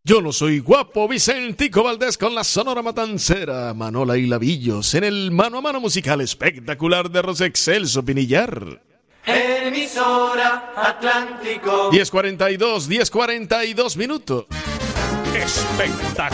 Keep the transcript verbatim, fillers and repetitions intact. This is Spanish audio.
Yo no soy guapo, Vicentico Valdés con la Sonora Matancera, Manola y Lavillos en el mano a mano musical espectacular de José Excelso Pinillar. Emisora Atlántico. diez cuarenta y dos, diez cuarenta y dos minutos. Espectacular.